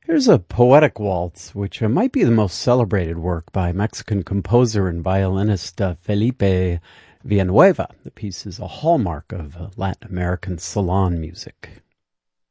Here's a poetic waltz, which might be the most celebrated work by Mexican composer and violinist Felipe Villanueva. The piece is a hallmark of Latin American salon music.